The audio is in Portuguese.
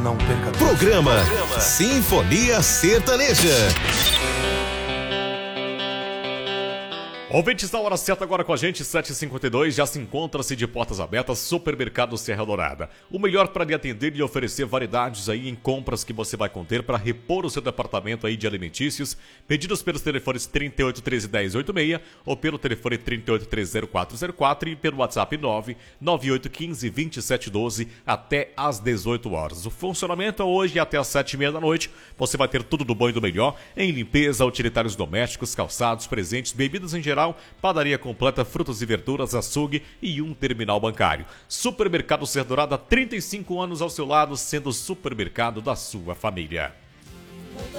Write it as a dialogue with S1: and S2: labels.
S1: Não perca.
S2: Programa Sinfonia Sertaneja.
S3: Ouvintes da hora certa agora com a gente, 7h52, já se encontra-se de portas abertas Supermercado Serra Dourada. O melhor para lhe atender e lhe oferecer variedades aí em compras que você vai conter para repor o seu departamento aí de alimentícios. Pedidos pelos telefones 38131086 ou pelo telefone 38130404 e pelo WhatsApp 998152712 até às 18 horas. O funcionamento é hoje até às 7h30 da noite. Você vai ter tudo do bom e do melhor em limpeza, utilitários domésticos, calçados, presentes, bebidas em geral, padaria completa, frutas e verduras, açougue e um terminal bancário. Supermercado Serra Dourada, 35 anos ao seu lado, sendo o supermercado da sua família.